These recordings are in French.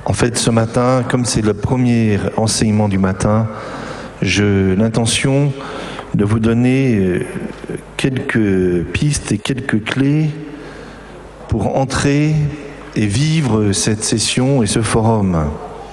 En fait, ce matin, comme c'est le premier enseignement du matin, j'ai l'intention de vous donner quelques pistes et quelques clés pour entrer et vivre cette session et ce forum.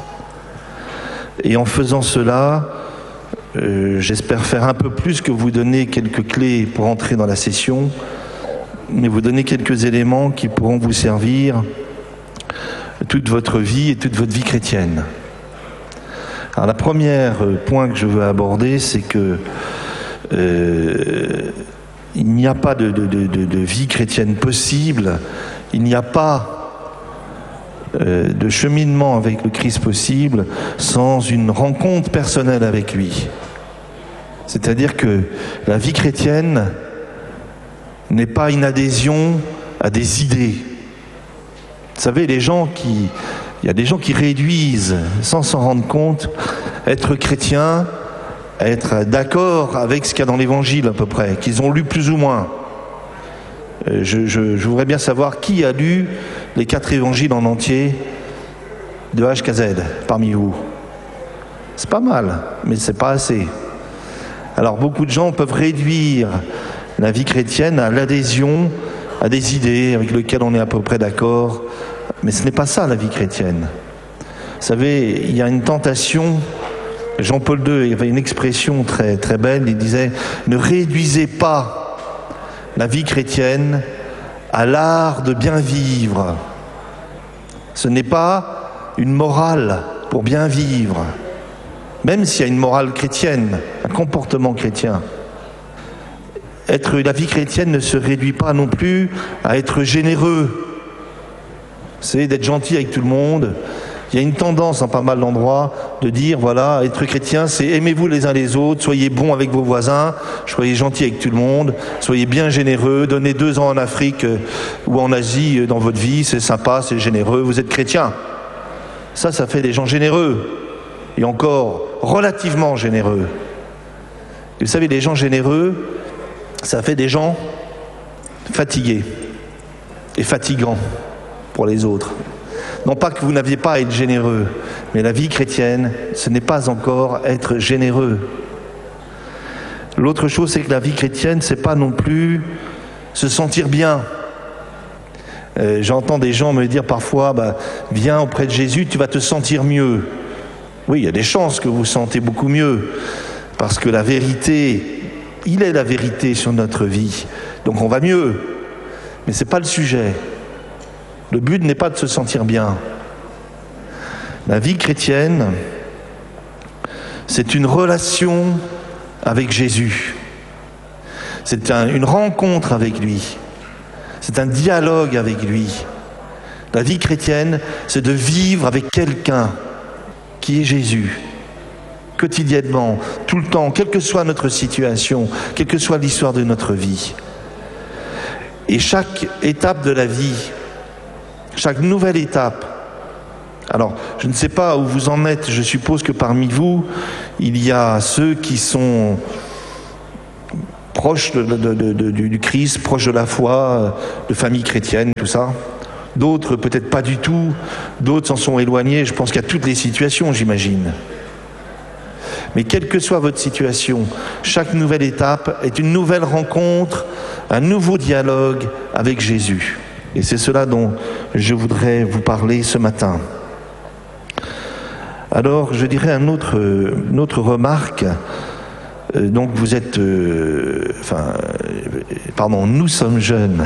Et en faisant cela, j'espère faire un peu plus que vous donner quelques clés pour entrer dans la session, mais vous donner quelques éléments qui pourront vous servir toute votre vie et toute votre vie chrétienne. Alors, le premier point que je veux aborder, c'est que il n'y a pas de vie chrétienne possible, il n'y a pas de cheminement avec le Christ possible sans une rencontre personnelle avec lui. C'est-à-dire que la vie chrétienne n'est pas une adhésion à des idées. Vous savez, il y a des gens qui réduisent, sans s'en rendre compte, être chrétien, être d'accord avec ce qu'il y a dans l'Évangile à peu près, qu'ils ont lu plus ou moins. Je voudrais bien savoir qui a lu les 4 évangiles en entier de H à Z parmi vous. C'est pas mal, mais c'est pas assez. Alors beaucoup de gens peuvent réduire la vie chrétienne à l'adhésion à des idées avec lesquelles on est à peu près d'accord, mais ce n'est pas ça la vie chrétienne. Vous savez, il y a une tentation. Jean-Paul II, il y avait une expression très, très belle, il disait « Ne réduisez pas la vie chrétienne à l'art de bien vivre. Ce n'est pas une morale pour bien vivre, même s'il y a une morale chrétienne, un comportement chrétien. La vie chrétienne ne se réduit pas non plus à être généreux. C'est d'être gentil avec tout le monde. Il y a une tendance en pas mal d'endroits de dire, voilà, être chrétien, c'est aimez-vous les uns les autres, soyez bons avec vos voisins, soyez gentils avec tout le monde, soyez bien généreux, donnez 2 ans en Afrique ou en Asie dans votre vie, c'est sympa, c'est généreux, vous êtes chrétien. Ça fait des gens généreux, et encore relativement généreux. Et vous savez, les gens généreux, ça fait des gens fatigués et fatigants pour les autres. Non pas que vous n'aviez pas à être généreux, mais la vie chrétienne, ce n'est pas encore être généreux. L'autre chose, c'est que la vie chrétienne, c'est pas non plus se sentir bien. J'entends des gens me dire parfois, viens auprès de Jésus, tu vas te sentir mieux. Oui, il y a des chances que vous vous sentez beaucoup mieux, parce que la vérité, il est la vérité sur notre vie. Donc on va mieux, mais c'est pas le sujet. Le but n'est pas de se sentir bien. La vie chrétienne, c'est une relation avec Jésus. C'est une rencontre avec lui. C'est un dialogue avec lui. La vie chrétienne, c'est de vivre avec quelqu'un qui est Jésus. Quotidiennement, tout le temps, quelle que soit notre situation, quelle que soit l'histoire de notre vie. Et chaque étape de la vie, chaque nouvelle étape. Alors, je ne sais pas où vous en êtes, je suppose que parmi vous, il y a ceux qui sont proches du Christ, proches de la foi, de famille chrétienne, tout ça. D'autres, peut-être pas du tout, d'autres s'en sont éloignés, je pense qu'il y a toutes les situations, j'imagine. Mais quelle que soit votre situation, chaque nouvelle étape est une nouvelle rencontre, un nouveau dialogue avec Jésus. Et c'est cela dont je voudrais vous parler ce matin. Alors, je dirais une autre remarque. Donc, vous êtes... nous sommes jeunes.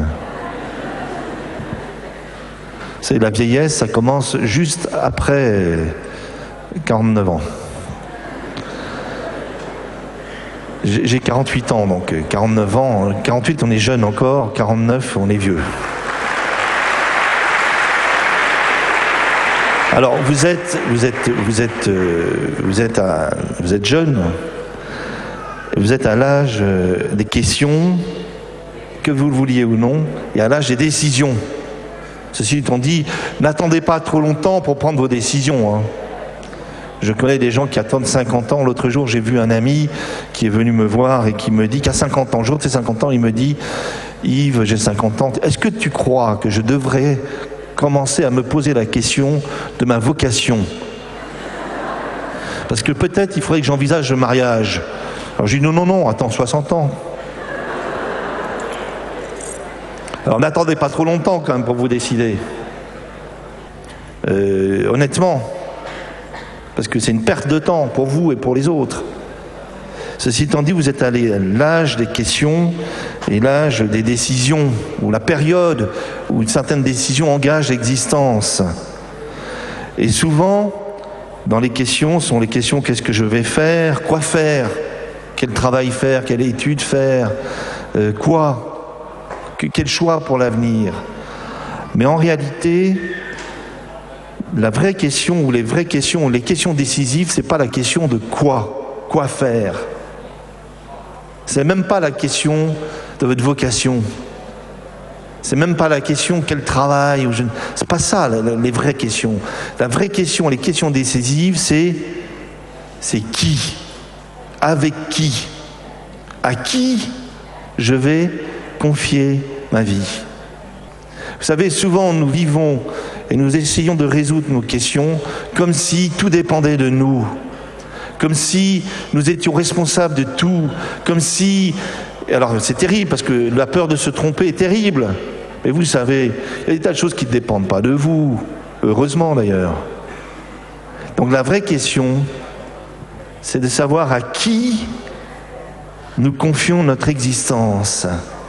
C'est la vieillesse, ça commence juste après 49 ans. J'ai 48 ans, donc 49 ans. 48, on est jeune encore. 49, on est vieux. Alors, vous êtes jeune, vous êtes à l'âge des questions, que vous le vouliez ou non, et à l'âge des décisions. Ceci étant dit, n'attendez pas trop longtemps pour prendre vos décisions. Je connais des gens qui attendent 50 ans. L'autre jour, j'ai vu un ami qui est venu me voir et qui me dit qu'à 50 ans, jour de ses 50 ans, il me dit « Yves, j'ai 50 ans, est-ce que tu crois que je devrais commencer à me poser la question de ma vocation. Parce que peut-être il faudrait que j'envisage le mariage. Alors je dis non, attends 60 ans. Alors n'attendez pas trop longtemps quand même pour vous décider. Honnêtement, parce que c'est une perte de temps pour vous et pour les autres. Ceci étant dit, vous êtes à l'âge des questions et l'âge des décisions, ou la période où une certaine décision engage l'existence. Et souvent, dans les questions, sont les questions: qu'est-ce que je vais faire? Quoi faire? Quel travail faire? Quelle étude faire? Quel choix pour l'avenir? Mais en réalité, la vraie question, ou les vraies questions, les questions décisives, c'est pas la question de quoi faire. C'est même pas la question de votre vocation. C'est même pas la question quel travail. C'est pas ça les vraies questions. La vraie question, les questions décisives, c'est qui, avec qui, à qui je vais confier ma vie. Vous savez, souvent nous vivons et nous essayons de résoudre nos questions comme si tout dépendait de nous, comme si nous étions responsables de tout, comme si... Alors c'est terrible parce que la peur de se tromper est terrible. Mais vous savez, il y a des tas de choses qui ne dépendent pas de vous, heureusement d'ailleurs. Donc la vraie question, c'est de savoir à qui nous confions notre existence.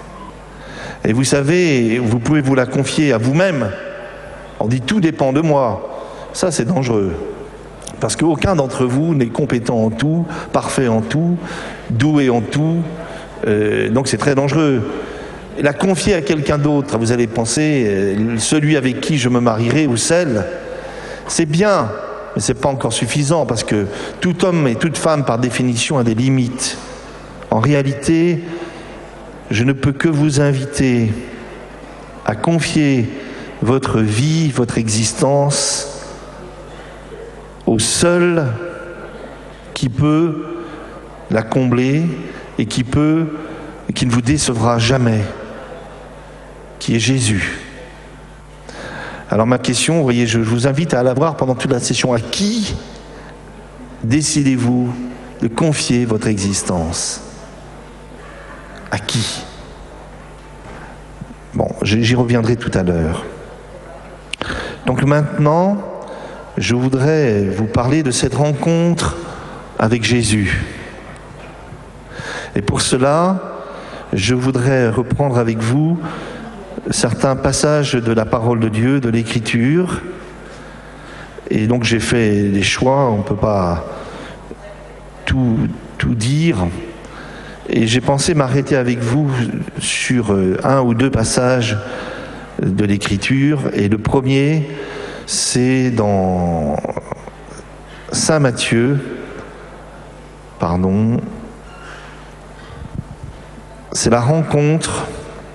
Et vous savez, vous pouvez vous la confier à vous-même. On dit tout dépend de moi. Ça, c'est dangereux. Parce qu'aucun d'entre vous n'est compétent en tout, parfait en tout, doué en tout. Donc c'est très dangereux. La confier à quelqu'un d'autre, vous allez penser, celui avec qui je me marierai ou celle, c'est bien, mais c'est pas encore suffisant parce que tout homme et toute femme, par définition, a des limites. En réalité, je ne peux que vous inviter à confier votre vie, votre existence au seul qui peut la combler et qui ne vous décevra jamais, qui est Jésus. Alors ma question, vous voyez, je vous invite à la voir pendant toute la session. À qui décidez-vous de confier votre existence? À qui? Bon, j'y reviendrai tout à l'heure. Donc maintenant, je voudrais vous parler de cette rencontre avec Jésus. Et pour cela, je voudrais reprendre avec vous certains passages de la parole de Dieu, de l'Écriture. Et donc j'ai fait des choix, on ne peut pas tout dire. Et j'ai pensé m'arrêter avec vous sur un ou deux passages de l'Écriture. Et le premier, c'est dans Saint Matthieu, c'est la rencontre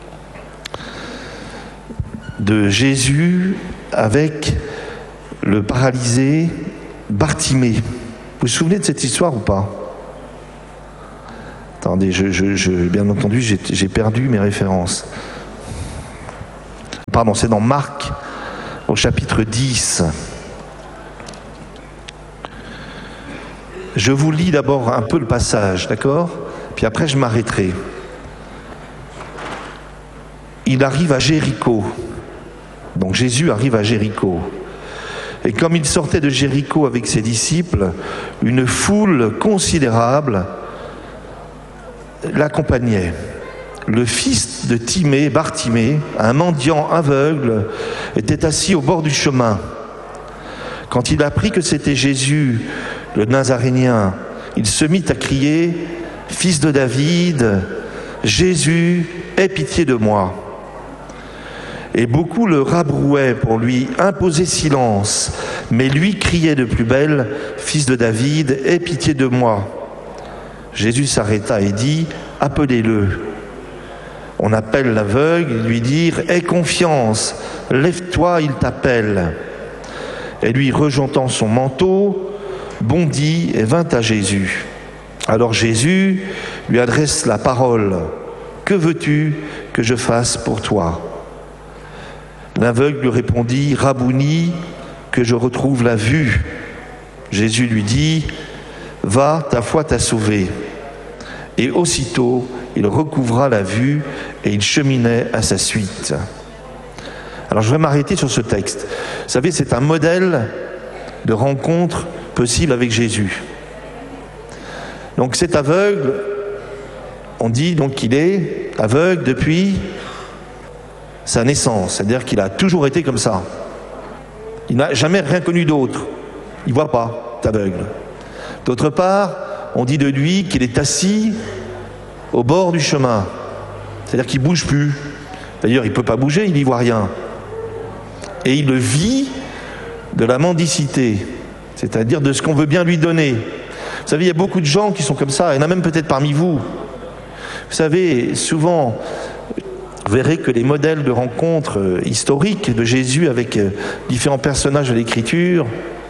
de Jésus avec le paralysé Bartimée. Vous vous souvenez de cette histoire ou pas? Attendez, bien entendu, j'ai perdu mes références. Pardon, c'est dans Marc, au chapitre 10. Je vous lis d'abord un peu le passage, d'accord? Puis après, je m'arrêterai. Il arrive à Jéricho. Donc Jésus arrive à Jéricho. Et comme il sortait de Jéricho avec ses disciples, une foule considérable l'accompagnait. Le fils de Timée, Bartimée, un mendiant aveugle, était assis au bord du chemin. Quand il apprit que c'était Jésus, le Nazarénien, il se mit à crier « Fils de David, Jésus, aie pitié de moi !» Et beaucoup le rabrouaient pour lui imposer silence, mais lui criait de plus belle « Fils de David, aie pitié de moi !» Jésus s'arrêta et dit « Appelez-le !» On appelle l'aveugle et lui dire « Aie confiance, lève-toi, il t'appelle !» Et lui, rejetant son manteau, bondit et vint à Jésus. Alors Jésus lui adresse la parole « Que veux-tu que je fasse pour toi ?» L'aveugle lui répondit, « Rabouni, que je retrouve la vue. » Jésus lui dit, « Va, ta foi t'a sauvé. » Et aussitôt, il recouvra la vue et il cheminait à sa suite. Alors je vais m'arrêter sur ce texte. Vous savez, c'est un modèle de rencontre possible avec Jésus. Donc cet aveugle, on dit donc qu'il est aveugle depuis sa naissance, c'est-à-dire qu'il a toujours été comme ça. Il n'a jamais rien connu d'autre. Il ne voit pas, c'est aveugle. D'autre part, on dit de lui qu'il est assis au bord du chemin, c'est-à-dire qu'il ne bouge plus. D'ailleurs, il ne peut pas bouger, il n'y voit rien. Et il vit de la mendicité, c'est-à-dire de ce qu'on veut bien lui donner. Vous savez, il y a beaucoup de gens qui sont comme ça, il y en a même peut-être parmi vous. Vous savez, souvent, vous verrez que les modèles de rencontres historiques de Jésus avec différents personnages de l'Écriture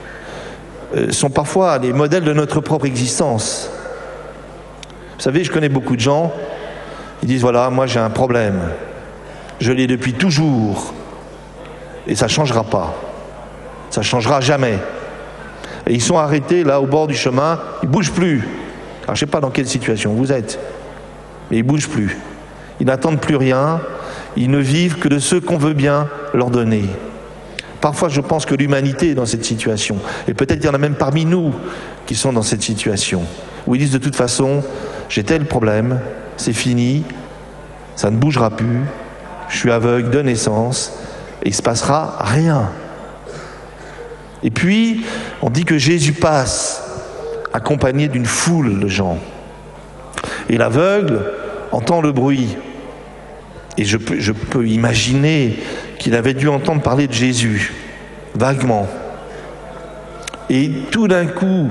sont parfois les modèles de notre propre existence. Vous savez, je connais beaucoup de gens, ils disent, voilà, moi j'ai un problème, je l'ai depuis toujours, et ça ne changera pas, ça ne changera jamais. Et ils sont arrêtés là au bord du chemin, ils ne bougent plus. Alors je ne sais pas dans quelle situation vous êtes, mais ils ne bougent plus. Ils n'attendent plus rien, ils ne vivent que de ce qu'on veut bien leur donner. Parfois je pense que l'humanité est dans cette situation, et peut-être qu'il y en a même parmi nous qui sont dans cette situation, où ils disent de toute façon, j'ai tel problème, c'est fini, ça ne bougera plus, je suis aveugle de naissance, et il ne se passera rien. Et puis, on dit que Jésus passe, accompagné d'une foule de gens. Et l'aveugle entend le bruit. Et je peux imaginer qu'il avait dû entendre parler de Jésus, vaguement. Et tout d'un coup,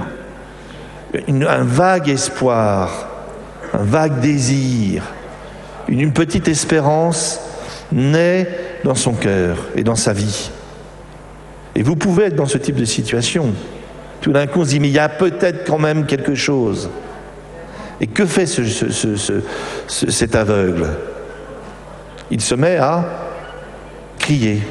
un vague espoir, un vague désir, une petite espérance naît dans son cœur et dans sa vie. Et vous pouvez être dans ce type de situation. Tout d'un coup, on se dit, mais il y a peut-être quand même quelque chose. Et que fait cet aveugle? Il se met à crier.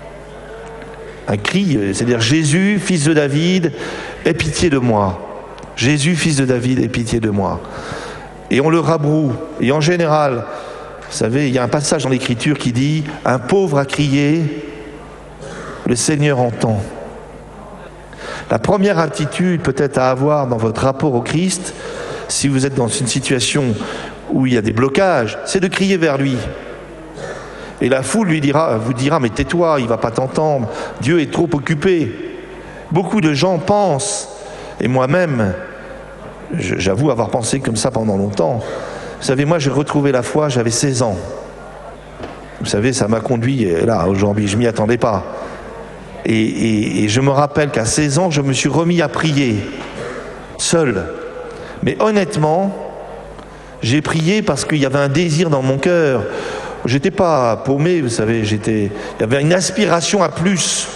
Un cri, c'est-à-dire, Jésus, fils de David, aie pitié de moi. Jésus, fils de David, aie pitié de moi. Et on le rabroue. Et en général, vous savez, il y a un passage dans l'Écriture qui dit, un pauvre a crié, le Seigneur entend. La première attitude peut-être à avoir dans votre rapport au Christ, si vous êtes dans une situation où il y a des blocages, c'est de crier vers lui. Et la foule vous dira, mais tais-toi, il ne va pas t'entendre, Dieu est trop occupé. Beaucoup de gens pensent, et moi-même, j'avoue avoir pensé comme ça pendant longtemps. Vous savez, moi j'ai retrouvé la foi, j'avais 16 ans. Vous savez, ça m'a conduit là, aujourd'hui, je ne m'y attendais pas. Et je me rappelle qu'à 16 ans, je me suis remis à prier, seul. Mais honnêtement, j'ai prié parce qu'il y avait un désir dans mon cœur. J'étais pas paumé, vous savez, il y avait une aspiration à plus.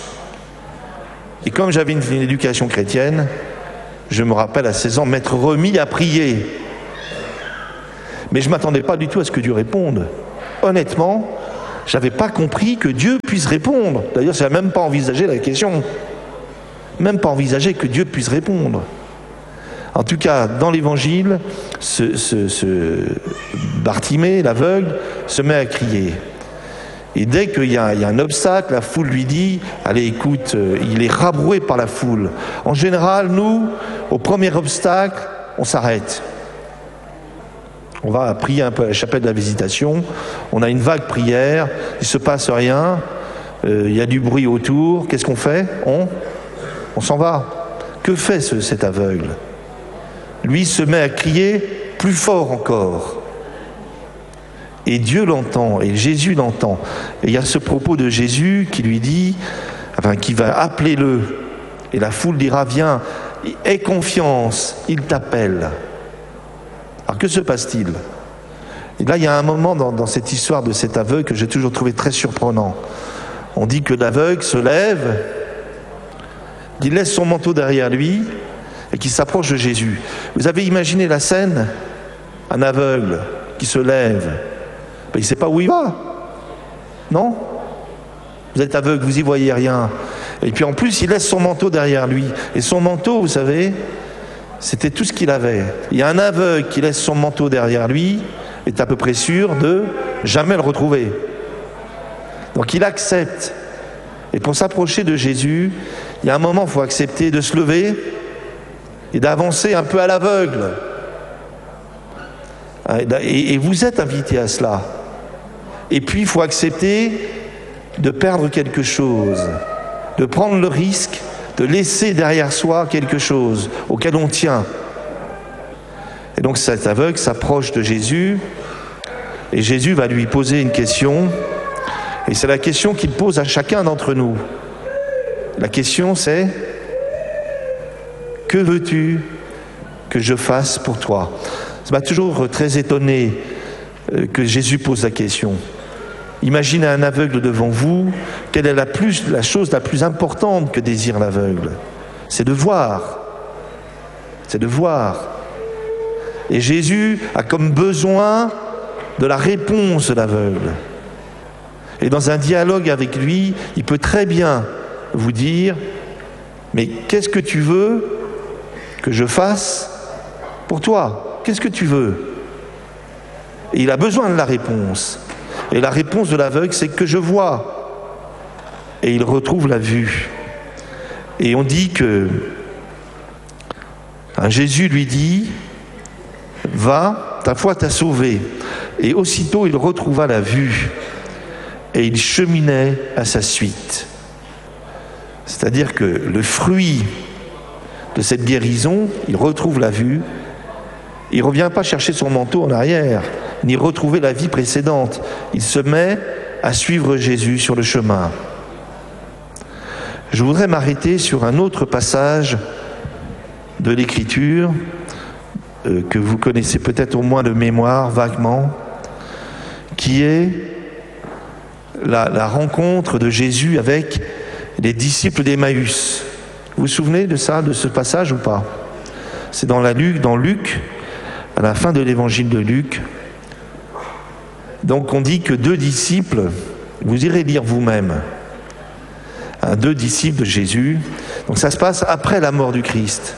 Et comme j'avais une éducation chrétienne, je me rappelle à 16 ans m'être remis à prier. Mais je ne m'attendais pas du tout à ce que Dieu réponde. Honnêtement, je n'avais pas compris que Dieu puisse répondre. D'ailleurs, je n'avais même pas envisagé la question. Même pas envisagé que Dieu puisse répondre. En tout cas, dans l'Évangile, ce Bartimée, l'aveugle, se met à crier. Et dès qu'il y a un obstacle, la foule lui dit « Allez, écoute, il est rabroué par la foule. » En général, nous, au premier obstacle, on s'arrête. On va prier un peu à la chapelle de la Visitation, on a une vague prière, il ne se passe rien, il y a du bruit autour, qu'est-ce qu'on fait? On s'en va. Que fait cet aveugle? Lui se met à crier plus fort encore. Et Dieu l'entend, et Jésus l'entend. Et il y a ce propos de Jésus qui lui dit, qui va appeler le. Et la foule dira, viens, aie confiance, il t'appelle. Alors que se passe-t-il? Et là, il y a un moment dans cette histoire de cet aveugle que j'ai toujours trouvé très surprenant. On dit que l'aveugle se lève, qu'il laisse son manteau derrière lui et qu'il s'approche de Jésus. Vous avez imaginé la scène? Un aveugle qui se lève, il ne sait pas où il va, non? Vous êtes aveugle, vous y voyez rien. Et puis en plus, il laisse son manteau derrière lui. Et son manteau, vous savez, c'était tout ce qu'il avait. Il y a un aveugle qui laisse son manteau derrière lui, est à peu près sûr de jamais le retrouver. Donc il accepte. Et pour s'approcher de Jésus, il y a un moment, il faut accepter de se lever et d'avancer un peu à l'aveugle. Et vous êtes invité à cela. Et puis il faut accepter de perdre quelque chose, de prendre le risque de laisser derrière soi quelque chose auquel on tient. Et donc cet aveugle s'approche de Jésus et Jésus va lui poser une question, et c'est la question qu'il pose à chacun d'entre nous. La question c'est: que veux-tu que je fasse pour toi? Ça m'a toujours très étonné que Jésus pose la question. Imaginez un aveugle devant vous, quelle est la chose la plus importante que désire l'aveugle? C'est de voir. C'est de voir. Et Jésus a comme besoin de la réponse de l'aveugle. Et dans un dialogue avec lui, il peut très bien vous dire: mais qu'est-ce que tu veux que je fasse pour toi? Qu'est-ce que tu veux? Et il a besoin de la réponse. Et la réponse de l'aveugle, c'est que je vois. Et il retrouve la vue. Et on dit que Jésus lui dit: va, ta foi t'a sauvé. Et aussitôt il retrouva la vue. Et il cheminait à sa suite. C'est-à-dire que le fruit de cette guérison, il retrouve la vue. Il ne revient pas chercher son manteau en arrière, ni retrouver la vie précédente. Il se met à suivre Jésus sur le chemin. Je voudrais m'arrêter sur un autre passage de l'Écriture que vous connaissez peut-être au moins de mémoire, vaguement, qui est la rencontre de Jésus avec les disciples d'Emmaüs. Vous vous souvenez de ça, de ce passage ou pas? C'est dans Luc, à la fin de l'évangile de Luc. Donc on dit que 2 disciples, vous irez lire vous-même, 2 disciples de Jésus, donc ça se passe après la mort du Christ,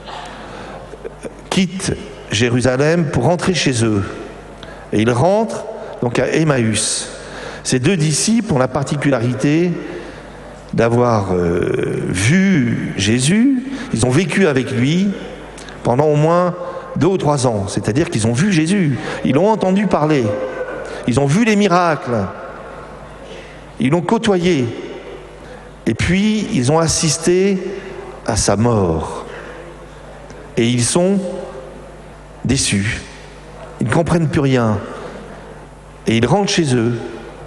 quittent Jérusalem pour rentrer chez eux. Et ils rentrent donc à Emmaüs. Ces 2 disciples ont la particularité d'avoir vu Jésus, ils ont vécu avec lui pendant au moins 2 ou 3 ans, c'est-à-dire qu'ils ont vu Jésus, ils l'ont entendu parler, ils ont vu les miracles, ils l'ont côtoyé, et puis ils ont assisté à sa mort. Et ils sont déçus, ils ne comprennent plus rien, et ils rentrent chez eux.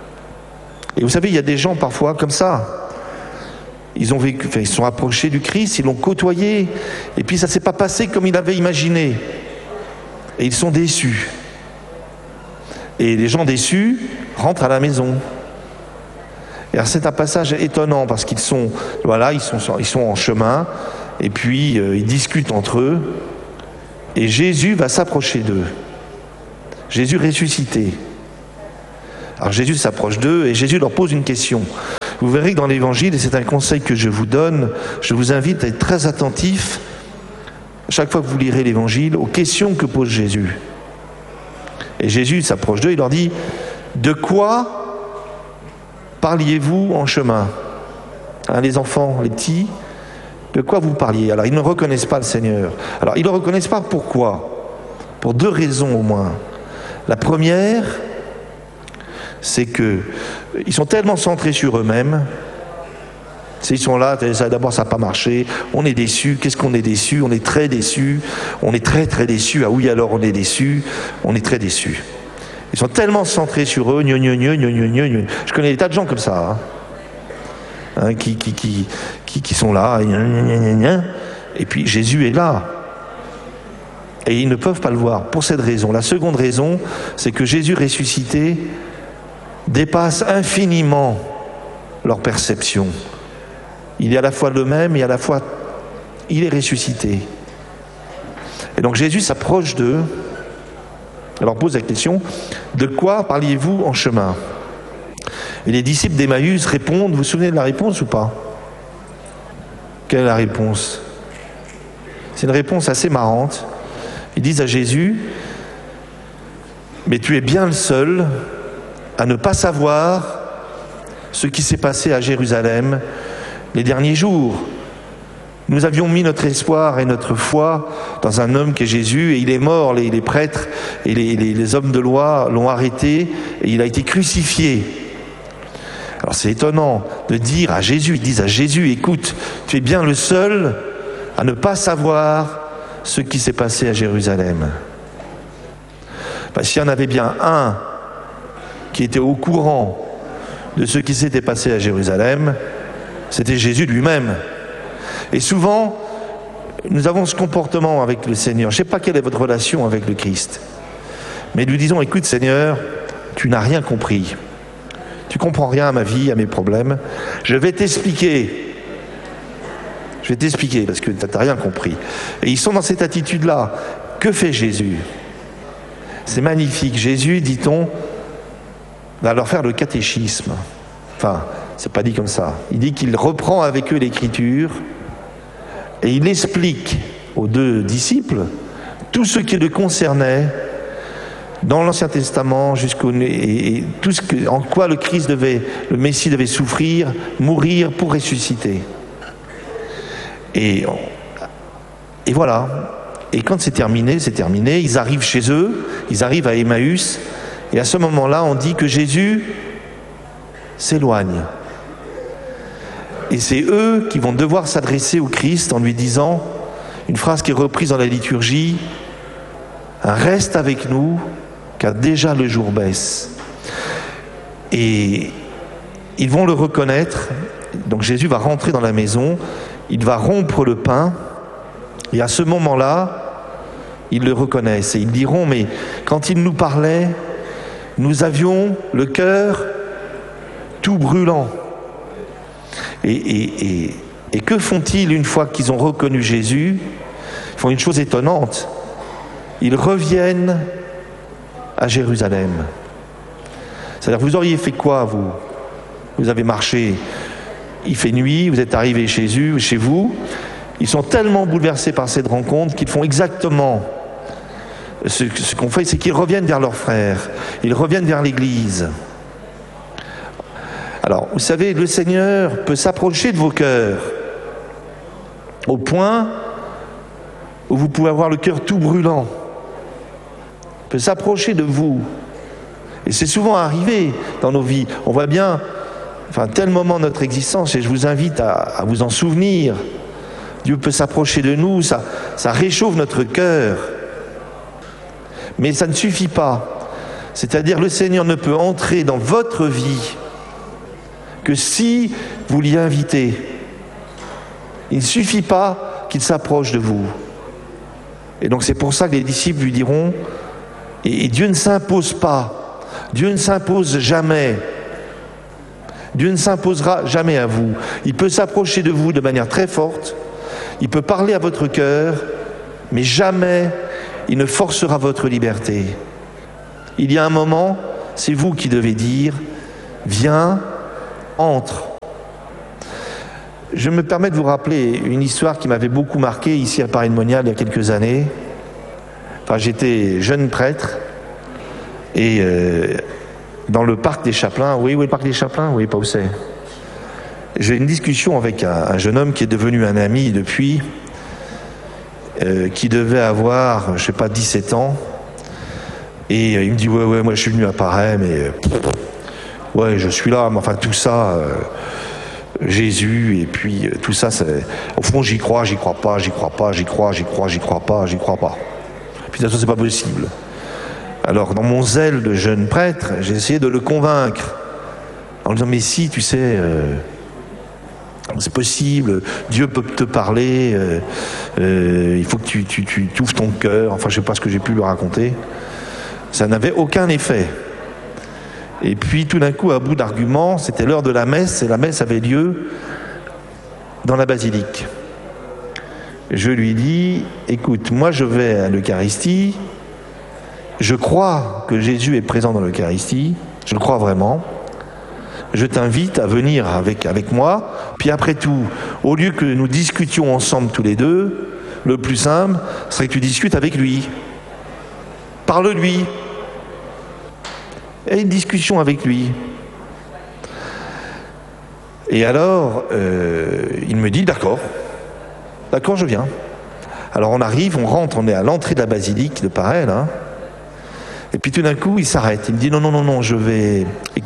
Et vous savez, il y a des gens parfois comme ça. Ils se sont approchés du Christ, ils l'ont côtoyé, et puis ça ne s'est pas passé comme ils l'avaient imaginé. Et ils sont déçus. Et les gens déçus rentrent à la maison. Et alors c'est un passage étonnant parce qu'ils sont, ils sont en chemin, et puis ils discutent entre eux, et Jésus va s'approcher d'eux. Jésus ressuscité. Alors Jésus s'approche d'eux et Jésus leur pose une question. Vous verrez que dans l'Évangile, et c'est un conseil que je vous donne, je vous invite à être très attentif, chaque fois que vous lirez l'Évangile, aux questions que pose Jésus. Et Jésus s'approche d'eux, il leur dit: de quoi parliez-vous en chemin? Les enfants, les petits, de quoi vous parliez? Alors ils ne reconnaissent pas le Seigneur. Alors ils ne le reconnaissent pas, pourquoi? Pour 2 raisons au moins. La première, c'est qu'ils sont tellement centrés sur eux-mêmes. Ils sont là, d'abord ça n'a pas marché, on est déçus. Qu'est-ce qu'on est déçus? On est très déçus, on est très très déçus. Ah oui, alors on est déçus, on est très déçus. Ils sont tellement centrés sur eux, je connais des tas de gens comme ça, qui sont là, et puis Jésus est là. Et ils ne peuvent pas le voir, pour cette raison. La seconde raison, c'est que Jésus ressuscité dépasse infiniment leur perception. Il est à la fois le même et à la fois il est ressuscité. Et donc Jésus s'approche d'eux et leur pose la question: de quoi parliez-vous en chemin? Et les disciples d'Emmaüs répondent, vous vous souvenez de la réponse ou pas? Quelle est la réponse? C'est une réponse assez marrante. Ils disent à Jésus, mais tu es bien le seul à ne pas savoir ce qui s'est passé à Jérusalem les derniers jours. Nous avions mis notre espoir et notre foi dans un homme qui est Jésus, et il est mort, les prêtres et les hommes de loi l'ont arrêté, et il a été crucifié. Alors c'est étonnant de dire à Jésus, ils disent à Jésus, écoute, tu es bien le seul à ne pas savoir ce qui s'est passé à Jérusalem. S'il y en avait bien un qui était au courant de ce qui s'était passé à Jérusalem, c'était Jésus lui-même. Et souvent, nous avons ce comportement avec le Seigneur. Je ne sais pas quelle est votre relation avec le Christ, mais nous disons, écoute Seigneur, tu n'as rien compris. Tu ne comprends rien à ma vie, à mes problèmes. Je vais t'expliquer. Je vais t'expliquer parce que tu n'as rien compris. Et ils sont dans cette attitude-là. Que fait Jésus? C'est magnifique. Jésus, dit-on, va leur faire le catéchisme. Enfin, c'est pas dit comme ça. Il dit qu'il reprend avec eux l'Écriture et il explique aux deux disciples tout ce qui le concernait dans l'Ancien Testament et tout en quoi le Messie devait souffrir, mourir pour ressusciter. Et voilà. Et quand c'est terminé, ils arrivent chez eux, ils arrivent à Emmaüs, et à ce moment-là, on dit que Jésus s'éloigne. Et c'est eux qui vont devoir s'adresser au Christ en lui disant, une phrase qui est reprise dans la liturgie, « Reste avec nous, car déjà le jour baisse. » Et ils vont le reconnaître, donc Jésus va rentrer dans la maison, il va rompre le pain, et à ce moment-là, ils le reconnaissent, et ils diront, mais quand il nous parlait, nous avions le cœur tout brûlant. Et que font-ils une fois qu'ils ont reconnu Jésus? Ils font une chose étonnante. Ils reviennent à Jérusalem. C'est-à-dire, vous auriez fait quoi, vous? Vous avez marché, il fait nuit, vous êtes arrivé chez vous. Ils sont tellement bouleversés par cette rencontre qu'ils font exactement ce qu'on fait, c'est qu'ils reviennent vers leurs frères. Ils reviennent vers l'Église. Alors, vous savez, le Seigneur peut s'approcher de vos cœurs au point où vous pouvez avoir le cœur tout brûlant. Il peut s'approcher de vous. Et c'est souvent arrivé dans nos vies. On voit bien, tel moment de notre existence, et je vous invite à vous en souvenir. Dieu peut s'approcher de nous, ça réchauffe notre cœur. Mais ça ne suffit pas. C'est-à-dire, le Seigneur ne peut entrer dans votre vie que si vous l'y invitez. Il ne suffit pas qu'il s'approche de vous. Et donc c'est pour ça que les disciples lui diront, et Dieu ne s'impose pas, Dieu ne s'impose jamais, Dieu ne s'imposera jamais à vous. Il peut s'approcher de vous de manière très forte, il peut parler à votre cœur, mais jamais il ne forcera votre liberté. Il y a un moment, c'est vous qui devez dire, viens, entre. Je me permets de vous rappeler une histoire qui m'avait beaucoup marqué ici à Paris-le-Monial il y a quelques années. J'étais jeune prêtre et dans le parc des Chapelains, oui, le parc des Chapelains, oui, pas où c'est. J'ai une discussion avec un jeune homme qui est devenu un ami depuis, qui devait avoir, 17 ans, et il me dit, ouais, moi je suis venu à Paris, mais ouais, je suis là, mais tout ça, Jésus, et puis tout ça, au fond, j'y crois pas, j'y crois pas. Puis de toute façon, c'est pas possible. Alors, dans mon zèle de jeune prêtre, j'ai essayé de le convaincre, en lui disant, mais si, tu sais, c'est possible, Dieu peut te parler, il faut que tu ouvres ton cœur, je sais pas ce que j'ai pu lui raconter. Ça n'avait aucun effet. Et puis tout d'un coup, à bout d'arguments, c'était l'heure de la messe, et la messe avait lieu dans la basilique. Je lui dis, écoute, moi je vais à l'Eucharistie, je crois que Jésus est présent dans l'Eucharistie, je le crois vraiment, je t'invite à venir avec moi. Puis après tout, au lieu que nous discutions ensemble tous les deux, le plus simple serait que tu discutes avec lui. Parle-lui. Et une discussion avec lui. Et alors, il me dit, d'accord, je viens. Alors on arrive, on rentre, on est à l'entrée de la basilique de Paray, là. Et puis tout d'un coup, il s'arrête. Il me dit, non, non, non, je vais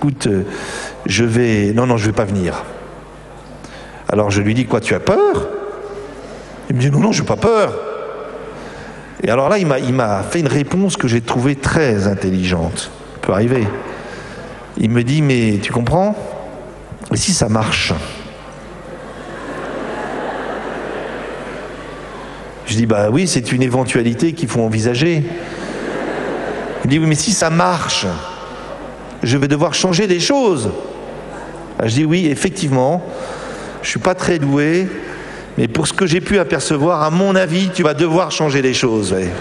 pas venir. Alors je lui dis, quoi, tu as peur? Il me dit, non, non, je n'ai pas peur. Et alors là, il m'a fait une réponse que j'ai trouvée très intelligente. Ça peut arriver. Il me dit, mais tu comprends? Et si ça marche? Je dis, bah oui, c'est une éventualité qu'il faut envisager. Il dit, oui, mais si ça marche, je vais devoir changer des choses. Je dis, oui, effectivement, je ne suis pas très doué, mais pour ce que j'ai pu apercevoir, à mon avis, tu vas devoir changer des choses. Ouais.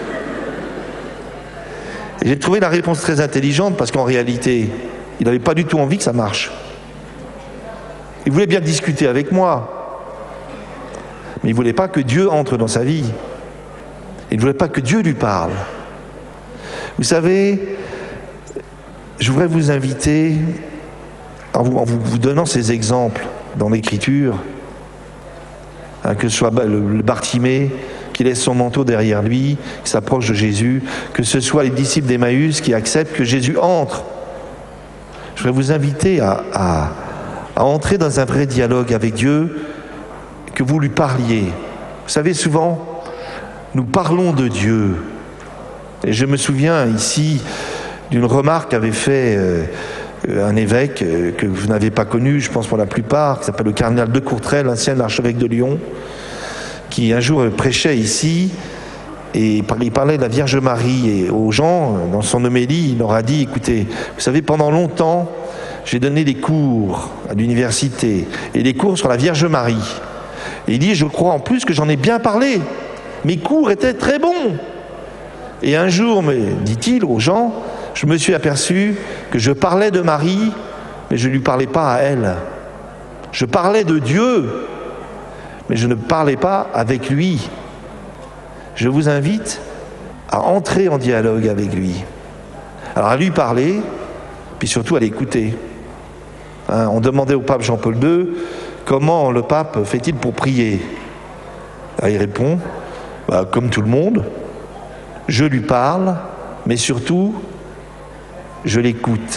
Et j'ai trouvé la réponse très intelligente parce qu'en réalité, il n'avait pas du tout envie que ça marche. Il voulait bien discuter avec moi, mais il ne voulait pas que Dieu entre dans sa vie. Il ne voulait pas que Dieu lui parle. Vous savez, je voudrais vous inviter, en vous donnant ces exemples dans l'Écriture, que ce soit le Bartimée qui laisse son manteau derrière lui, qui s'approche de Jésus, que ce soit les disciples d'Emmaüs qui acceptent que Jésus entre. Je voudrais vous inviter à entrer dans un vrai dialogue avec Dieu, que vous lui parliez. Vous savez, souvent, nous parlons de Dieu. Et je me souviens ici d'une remarque qu'avait fait un évêque que vous n'avez pas connu, je pense pour la plupart, qui s'appelle le cardinal de Courtrai, l'ancien archevêque de Lyon, qui un jour prêchait ici et il parlait de la Vierge Marie. Et aux gens, dans son homélie, il leur a dit, écoutez, vous savez, pendant longtemps, j'ai donné des cours à l'université et des cours sur la Vierge Marie. Et il dit, je crois en plus que j'en ai bien parlé. Mes cours étaient très bons. Et un jour, dit-il aux gens, je me suis aperçu que je parlais de Marie, mais je ne lui parlais pas à elle. Je parlais de Dieu, mais je ne parlais pas avec lui. Je vous invite à entrer en dialogue avec lui. Alors à lui parler, puis surtout à l'écouter. On demandait au pape Jean-Paul II, comment le pape fait-il pour prier? Il répond, comme tout le monde, je lui parle, mais surtout, je l'écoute.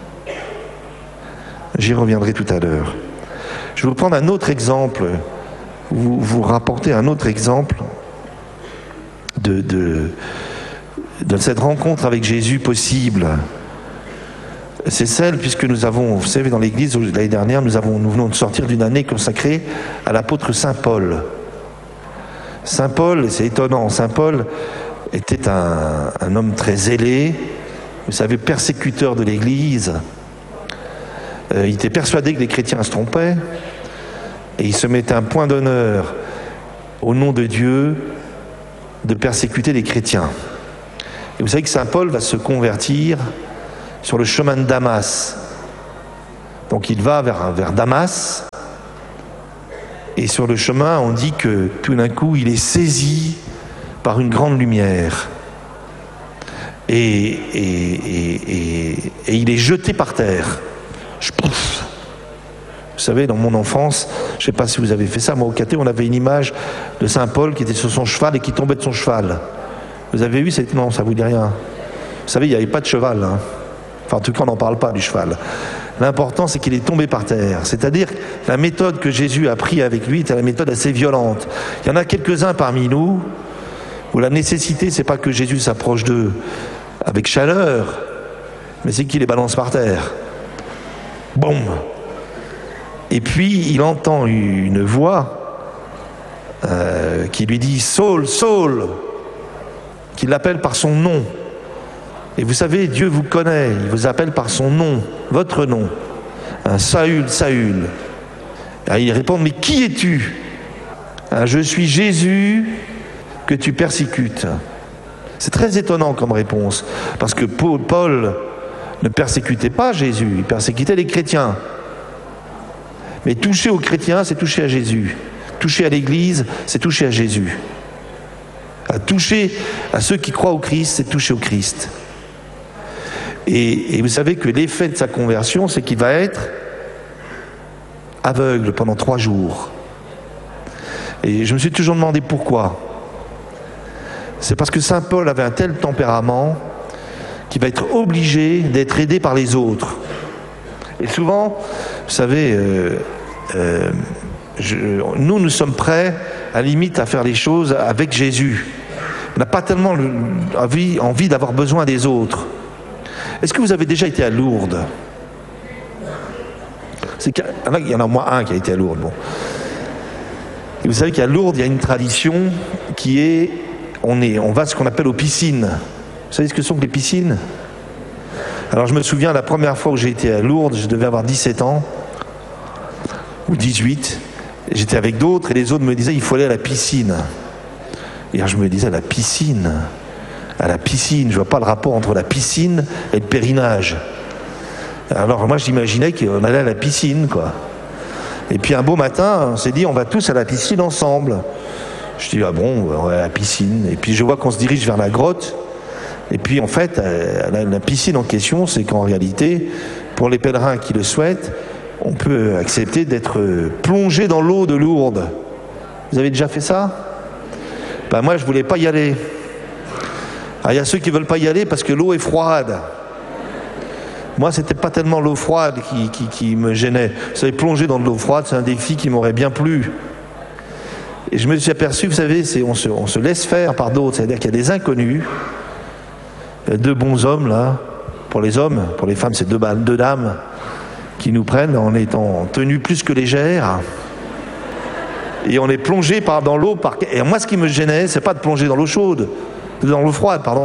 J'y reviendrai tout à l'heure. Je vais vous prendre un autre exemple, vous rapporter un autre exemple de cette rencontre avec Jésus possible. C'est celle, puisque nous avons, vous savez, dans l'Église, l'année dernière, nous venons de sortir d'une année consacrée à l'apôtre Saint Paul. Saint Paul, c'est étonnant, Saint Paul était un homme très zélé, vous savez, persécuteur de l'Église. Il était persuadé que les chrétiens se trompaient, et il se mettait un point d'honneur, au nom de Dieu, de persécuter les chrétiens. Et vous savez que Saint Paul va se convertir sur le chemin de Damas. Donc il va vers Damas, et sur le chemin, on dit que tout d'un coup, il est saisi par une grande lumière. Et il est jeté par terre. Vous savez, dans mon enfance, je ne sais pas si vous avez fait ça, moi au caté, on avait une image de Saint Paul qui était sur son cheval et qui tombait de son cheval. Vous avez vu cette... Non, ça ne vous dit rien. Vous savez, il n'y avait pas de cheval. Enfin, en tout cas, on n'en parle pas du cheval. L'important, c'est qu'il est tombé par terre. C'est-à-dire que la méthode que Jésus a prise avec lui était la méthode assez violente. Il y en a quelques-uns parmi nous où la nécessité, c'est pas que Jésus s'approche d'eux avec chaleur, mais c'est qu'il les balance par terre. Boum! Et puis, il entend une voix qui lui dit « Saul, Saul !» qui l'appelle par son nom. Et vous savez, Dieu vous connaît, il vous appelle par son nom, votre nom. Saül, Saül. Et il répond, mais qui es-tu? Je suis Jésus que tu persécutes. C'est très étonnant comme réponse, parce que Paul ne persécutait pas Jésus, il persécutait les chrétiens. Mais toucher aux chrétiens, c'est toucher à Jésus. Toucher à l'Église, c'est toucher à Jésus. À toucher à ceux qui croient au Christ, c'est toucher au Christ. Et vous savez que l'effet de sa conversion, c'est qu'il va être aveugle pendant 3 jours. Et je me suis toujours demandé pourquoi. C'est parce que saint Paul avait un tel tempérament qu'il va être obligé d'être aidé par les autres. Et souvent, vous savez, nous sommes prêts, à la limite, à faire les choses avec Jésus. On n'a pas tellement envie d'avoir besoin des autres. Est-ce que vous avez déjà été à Lourdes? Il y en a au moins un qui a été à Lourdes. Bon. Et vous savez qu'à Lourdes, il y a une tradition qui est, on va à ce qu'on appelle aux piscines. Vous savez ce que sont que les piscines? Alors je me souviens, la première fois où j'ai été à Lourdes, je devais avoir 17 ans, ou 18, j'étais avec d'autres, et les autres me disaient, il faut aller à la piscine. Et alors je me disais, à la piscine, je vois pas le rapport entre la piscine et le périnage. Alors moi j'imaginais qu'on allait à la piscine, quoi. Et puis un beau matin, on s'est dit, on va tous à la piscine ensemble. Je dis, ah bon, on va à la piscine. Et puis je vois qu'on se dirige vers la grotte. Et puis en fait, la piscine en question, c'est qu'en réalité, pour les pèlerins qui le souhaitent, on peut accepter d'être plongé dans l'eau de Lourdes. Vous avez déjà fait ça? Ben moi, je voulais pas y aller. Il y a ceux qui veulent pas y aller parce que l'eau est froide. Moi, c'était pas tellement l'eau froide qui me gênait. Vous savez, plonger dans de l'eau froide, c'est un défi qui m'aurait bien plu. Et je me suis aperçu, vous savez, on se laisse faire par d'autres. C'est-à-dire qu'il y a des inconnus, il y a 2 bons hommes là, pour les hommes, pour les femmes, c'est 2 dames qui nous prennent en étant tenues plus que légères. Et on est plongé dans l'eau. Et moi, ce qui me gênait, c'est pas de plonger dans l'eau chaude, dans l'eau froide, pardon.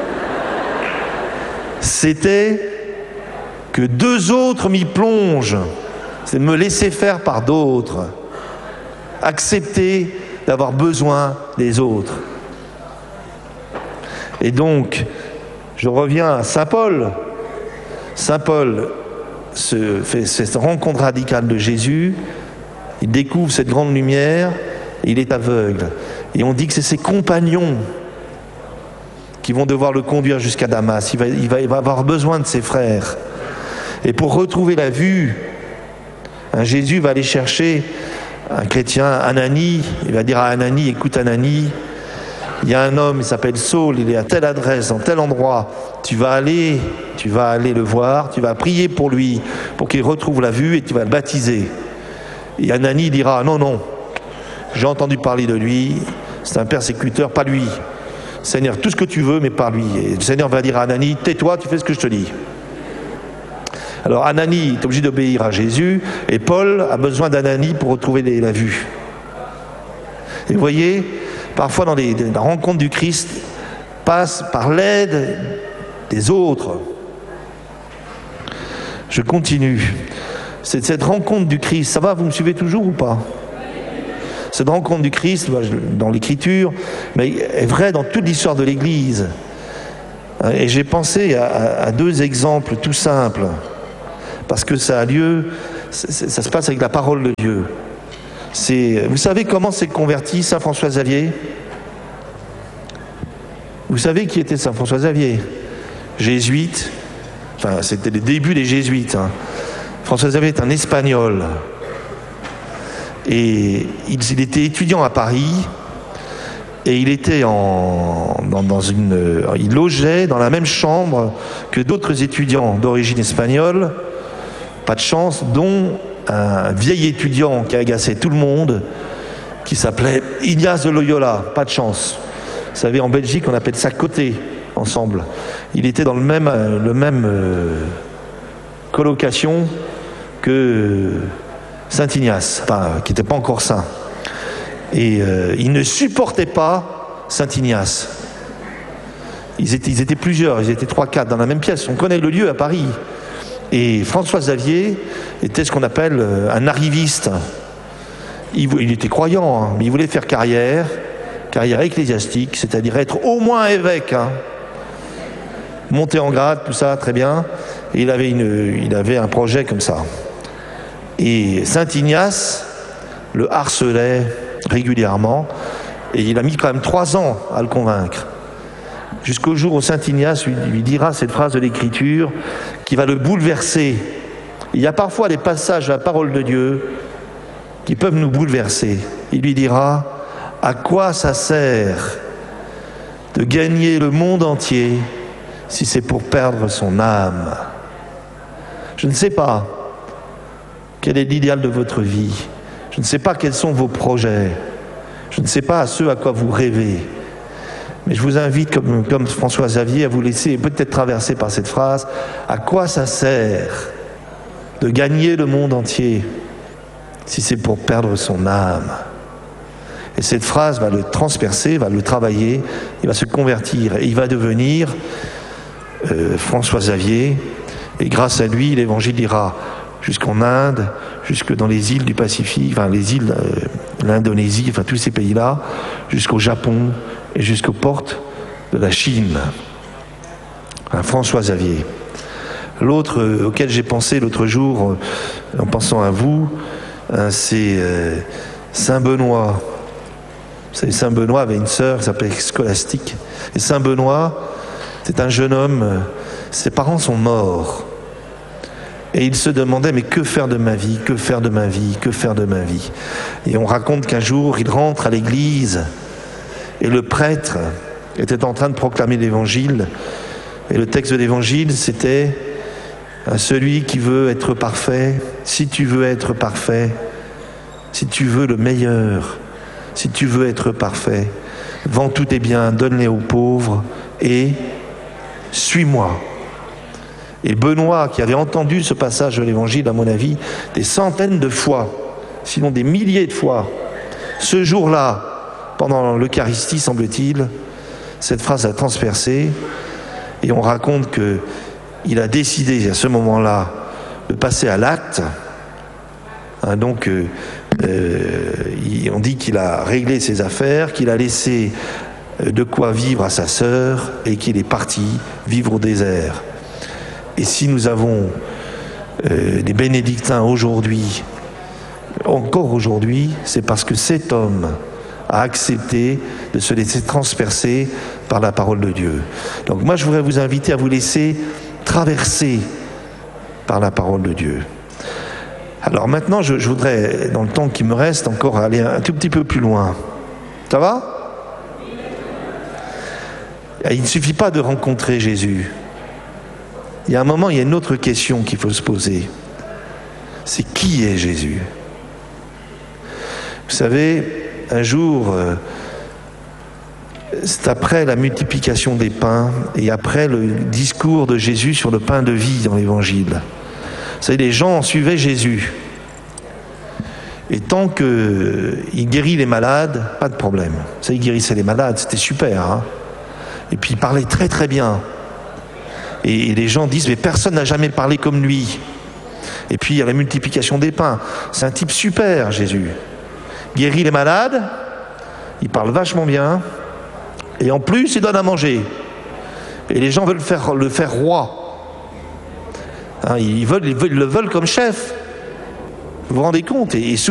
C'était que 2 autres m'y plongent. C'est de me laisser faire par d'autres. Accepter d'avoir besoin des autres. Et donc, je reviens à saint Paul. Saint Paul fait cette rencontre radicale de Jésus. Il découvre cette grande lumière, et il est aveugle. Et on dit que c'est ses compagnons qui vont devoir le conduire jusqu'à Damas. Il va avoir besoin de ses frères. Et pour retrouver la vue, Jésus va aller chercher un chrétien, Ananie. Il va dire à Ananie, écoute Ananie, il y a un homme, il s'appelle Saul, il est à telle adresse, dans tel endroit. Tu vas aller le voir, tu vas prier pour lui, pour qu'il retrouve la vue, et tu vas le baptiser. Et Ananie dira, non, j'ai entendu parler de lui, c'est un persécuteur, pas lui. Seigneur, tout ce que tu veux, mais pas lui. Et le Seigneur va dire à Ananie, tais-toi, tu fais ce que je te dis. Alors Ananie est obligé d'obéir à Jésus, et Paul a besoin d'Ananie pour retrouver la vue. Et vous voyez, parfois dans la rencontre du Christ, passe par l'aide des autres. Je continue. Cette rencontre du Christ, ça va, vous me suivez toujours ou pas? Cette rencontre du Christ, dans l'Écriture, mais est vraie dans toute l'histoire de l'Église. Et j'ai pensé à 2 exemples tout simples, parce que ça a lieu, ça se passe avec la parole de Dieu. Vous savez comment s'est converti saint François Xavier? Vous savez qui était saint François Xavier? Jésuite, enfin c'était les débuts des jésuites. François Xavier est un Espagnol. Et il était étudiant à Paris, et il était il logeait dans la même chambre que d'autres étudiants d'origine espagnole, pas de chance, dont un vieil étudiant qui agaçait tout le monde, qui s'appelait Ignace de Loyola, pas de chance. Vous savez, en Belgique, on appelle ça côté, ensemble. Il était dans le même colocation que saint Ignace, enfin, qui n'était pas encore saint. Et il ne supportait pas saint Ignace. Ils étaient plusieurs, ils étaient 3-4 dans la même pièce. On connaît le lieu à Paris. Et François Xavier était ce qu'on appelle un arriviste. Il était croyant, mais il voulait faire carrière ecclésiastique, c'est-à-dire être au moins évêque. Monter en grade, tout ça, très bien. Et il avait un projet comme ça. Et saint Ignace le harcelait régulièrement, et il a mis quand même 3 ans à le convaincre. Jusqu'au jour où saint Ignace lui dira cette phrase de l'Écriture qui va le bouleverser. Il y a parfois des passages de la parole de Dieu qui peuvent nous bouleverser. Il lui dira: à quoi ça sert de gagner le monde entier si c'est pour perdre son âme? Je ne sais pas quel est l'idéal de votre vie. Je ne sais pas quels sont vos projets. Je ne sais pas à ce à quoi vous rêvez. Mais je vous invite, comme François Xavier, à vous laisser peut-être traverser par cette phrase: à quoi ça sert de gagner le monde entier si c'est pour perdre son âme? Et cette phrase va le transpercer, va le travailler, il va se convertir et il va devenir François Xavier. Et grâce à lui, l'Évangile ira jusqu'en Inde, jusque dans les îles du Pacifique, enfin les îles, l'Indonésie, enfin tous ces pays-là, jusqu'au Japon et jusqu'aux portes de la Chine. François Xavier. L'autre auquel j'ai pensé l'autre jour, en pensant à vous, c'est Saint Benoît. Vous savez, Saint Benoît avait une sœur qui s'appelait Scolastique. Et Saint Benoît, c'est un jeune homme, ses parents sont morts. Et il se demandait: mais que faire de ma vie? Que faire de ma vie? Que faire de ma vie? Et on raconte qu'un jour, il rentre à l'église et le prêtre était en train de proclamer l'évangile. Et le texte de l'évangile, c'était: à celui qui veut être parfait, si tu veux être parfait, si tu veux le meilleur, si tu veux être parfait, vends tous tes biens, donne-les aux pauvres et suis-moi. Et Benoît, qui avait entendu ce passage de l'Évangile, à mon avis, des centaines de fois, sinon des milliers de fois, ce jour-là, pendant l'Eucharistie, semble-t-il, cette phrase a transpercé, et on raconte qu'il a décidé à ce moment-là de passer à l'acte. Donc, on dit qu'il a réglé ses affaires, qu'il a laissé de quoi vivre à sa sœur et qu'il est parti vivre au désert. Et si nous avons des bénédictins aujourd'hui, encore aujourd'hui, c'est parce que cet homme a accepté de se laisser transpercer par la parole de Dieu. Donc moi, je voudrais vous inviter à vous laisser traverser par la parole de Dieu. Alors maintenant, je voudrais, dans le temps qui me reste, encore aller un tout petit peu plus loin. Ça va? Il ne suffit pas de rencontrer Jésus. Il y a un moment, il y a une autre question qu'il faut se poser. C'est: qui est Jésus? Vous savez, un jour, c'est après la multiplication des pains et après le discours de Jésus sur le pain de vie dans l'Évangile. Vous savez, les gens suivaient Jésus. Et tant qu'il guérit les malades, pas de problème. Vous savez, il guérissait les malades, c'était super. Hein, et puis il parlait très très bien. Et les gens disent: mais personne n'a jamais parlé comme lui. Et puis il y a la multiplication des pains. C'est un type super, Jésus. Guérit les malades, il parle vachement bien, et en plus il donne à manger. Et les gens veulent le faire roi. Hein, ils le veulent comme chef. Vous vous rendez compte? Et